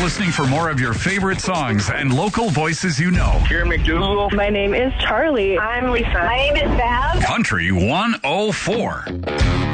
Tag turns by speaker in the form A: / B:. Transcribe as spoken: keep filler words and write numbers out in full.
A: listening for more of your favorite songs and local voices you know.
B: Here, McDougal.
C: My name is Charlie.
D: I'm Lisa. My name is Val.
A: Country one oh four.